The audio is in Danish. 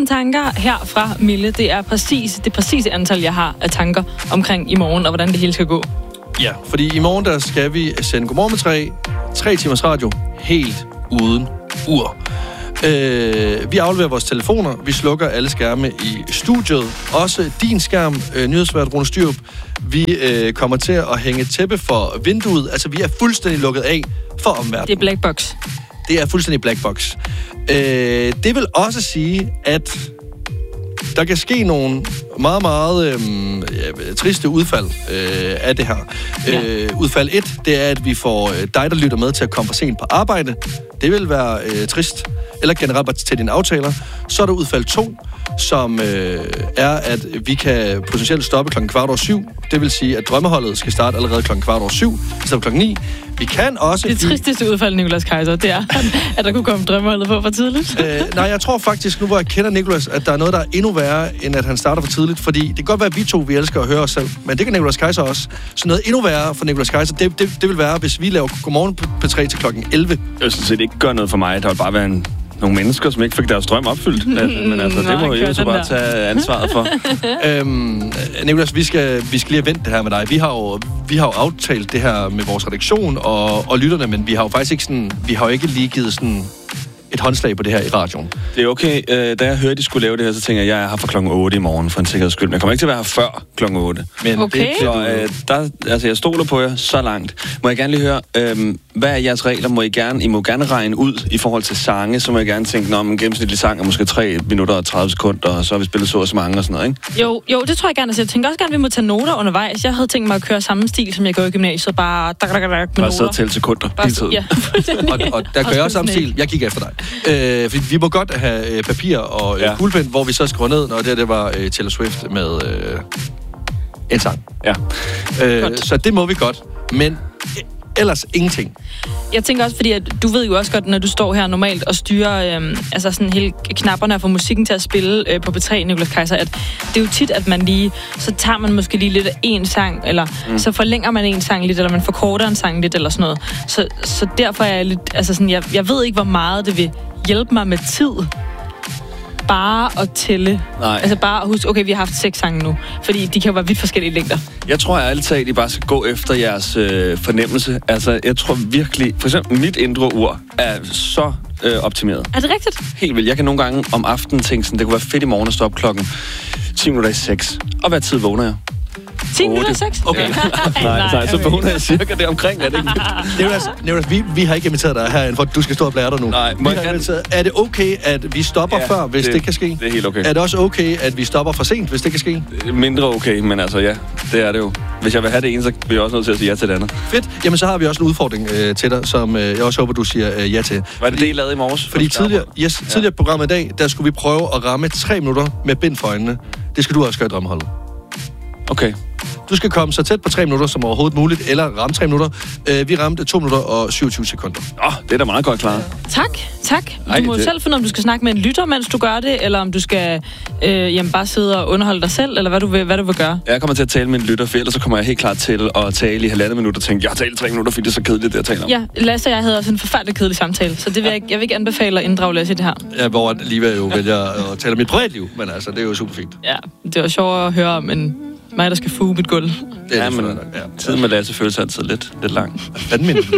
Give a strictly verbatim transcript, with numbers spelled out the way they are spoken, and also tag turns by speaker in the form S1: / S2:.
S1: tanker her fra Mille. Det er præcis det præcise antal, jeg har af tanker omkring i morgen, og hvordan det hele skal gå.
S2: Ja, fordi i morgen der skal vi sende Godmorgen med tre. Tre timers radio, helt uden ur. Øh, vi afleverer vores telefoner, vi slukker alle skærme i studiet. Også din skærm, øh, nyhedsvært Rune Styrup. Vi øh, kommer til at hænge tæppe for vinduet. Altså, vi er fuldstændig lukket af for omverdenen.
S1: Det er black box.
S2: Det er fuldstændig black box. Øh, det vil også sige, at der kan ske nogle meget, meget øh, ja, triste udfald øh, af det her. Ja. Øh, udfald et, det er, at vi får øh, dig, der lytter med, til at komme for sent på arbejde. Det vil være øh, trist. Eller generelt bare til dine aftaler. Så er der udfald to, som øh, er, at vi kan potentielt stoppe klokken kvart over syv. Det vil sige, at drømmeholdet skal starte allerede klokken kvart over syv, i stedet for klokken ni. Vi kan også...
S1: Det tristeste udfald, Nicolas Kaiser, det er, at der kunne komme drømmeholdet på for tidligt.
S2: øh, nej, jeg tror faktisk, nu hvor jeg kender Nicolas, at der er noget, der er endnu værre, end at han starter for tidligt. Fordi det kan godt være, at vi to, vi elsker at høre os selv. Men det kan Nicolas Kaiser også. Så noget endnu værre for Nicolas Kaiser, det, det, det vil være, hvis vi laver Godmorgen P tre til klokken elleve.
S3: Jeg synes, det ikke gør noget for mig. Der vil bare være en... nogle mennesker, som ikke fik deres drøm opfyldt. Men altså, det må jeg så bare tage ansvaret for.
S2: øhm, Nicolas, vi skal, vi skal lige have vendt det her med dig. Vi har jo, vi har jo aftalt det her med vores redaktion og, og lytterne, men vi har jo faktisk ikke sådan, vi har jo ikke lige givet sådan et håndslag på det her i radioen.
S3: Det er okay. Da jeg hørte, de skulle lave det her, så tænker jeg, at jeg er her fra klokken otte i morgen for en sikkerheds skyld. Men jeg kommer ikke til at være her før klokken otte.
S2: Men
S1: okay.
S2: det,
S3: så øh, der, altså, jeg stoler på jer så langt. Må jeg gerne lige høre, øh, hvad er jeres regler? Må I gerne, I må gerne regne ud i forhold til sange, så må jeg gerne tænke, når en gennemsnitlig sang er måske tre minutter og tredive sekunder, og så har vi spillet så og så mange og sådan noget, ikke?
S1: Jo, jo, det tror jeg gerne. Altså, jeg tænker også gerne, at vi må tage noter undervejs. Jeg havde tænkt mig at køre samme stil, som jeg går i gymnasiet, bare dak, dak, dak, med
S3: bare sidde og tælle sekunder hele tiden.
S1: Ja.
S2: og, og der gør jeg også samme stil. Jeg kigger efter dig. Øh, vi må godt have øh, papir og øh, ja. kuglepen, hvor vi så skriver ned, når det, det var øh, Taylor Swift med øh, en sang.
S3: Ja.
S2: Øh, så det må vi godt, men øh, ellers ingenting.
S1: Jeg tænker også, fordi at du ved jo også godt, når du står her normalt og styrer øh, altså sådan hele knapperne og får musikken til at spille øh, på P tre, Nicolas Kaiser, at det er jo tit, at man lige, så tager man måske lige lidt af en sang, eller mm. så forlænger man en sang lidt, eller man forkorter en sang lidt, eller sådan noget. Så, så derfor er jeg lidt, altså sådan, jeg, jeg ved ikke, hvor meget det vil hjælpe mig med tid. Bare at tælle.
S3: Nej.
S1: Altså bare at huske, okay, vi har haft seks sange nu. Fordi de kan jo være vidt forskellige længder.
S3: Jeg tror ærligt talt, at I bare skal gå efter jeres øh, fornemmelse. Altså, jeg tror virkelig... For eksempel, mit indre-ur er så øh, optimeret.
S1: Er det rigtigt?
S3: Helt vildt. Jeg kan nogle gange om aftenen tænke sådan, det kunne være fedt i morgen at stå op klokken ti minutter i seks. Og hvad tid vågner jeg?
S1: ti minutter i seks?
S2: Okay.
S3: nej, nej, så vågner jeg cirka det omkring, er det ikke?
S2: Nicolas, Nicolas, vi, vi har ikke inviteret dig herinde, for du skal stå og blære dig nu.
S3: Nej, må jeg
S2: inviteret. Er det okay, at vi stopper
S3: ja,
S2: før, hvis det, det kan ske?
S3: Det er helt okay.
S2: Er det også okay, at vi stopper for sent, hvis det kan ske?
S3: Mindre okay, men altså ja, det er det jo. Hvis jeg vil have det ene, så bliver jeg også nødt til at sige ja til det andet.
S2: Fedt. Jamen, så har vi også en udfordring øh, til dig, som øh, jeg også håber, du siger øh, ja til.
S3: Var det det, I lavede i morges?
S2: Fordi tidligere, yes, tidligere ja. programmet i dag, der skulle vi prøve at ramme tre minutter med bind for øjnene. Det skal du også gøre i drømmeholdet.
S3: Okay.
S2: Du skal komme så tæt på tre minutter som overhovedet muligt, eller ramme tre minutter. Øh, vi ramte to minutter og syvogtyve sekunder.
S3: Åh, oh, det er da meget godt klaret.
S1: Tak, tak. Du
S3: Ej,
S1: må
S3: det...
S1: selv finde, om du skal snakke med en lytter, mens du gør det, eller om du skal øh, jamen, bare sidde og underholde dig selv, eller hvad du vil, hvad du vil gøre.
S3: Jeg kommer til at tale med en lytter, for ellers så kommer jeg helt klart til at tale i halvandet minut og tænke, jeg har talt tre minutter, fordi det er så kedeligt, det jeg taler om.
S1: Ja, Lasse og jeg havde også en forfærdelig kedelig samtale, så det vil jeg, jeg vil ikke anbefale at inddrage Lasse i det her.
S2: Ja, hvor Liva jo vælger at tale om mit privatliv, men altså, det er jo super fint.
S1: Ja, det var sjovt at høre om en mig, der skal fuge mit gulv.
S3: Ja, men ja. Tiden med Lasse føles altid lidt, lidt lang.
S2: Hvad mener du?